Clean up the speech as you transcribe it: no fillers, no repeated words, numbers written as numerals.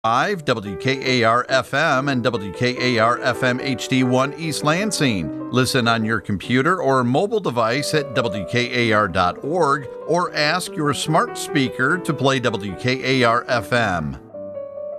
WKAR FM and WKAR FM HD1 East Lansing. Listen on your computer or mobile device at WKAR.org or ask your smart speaker to play WKAR FM.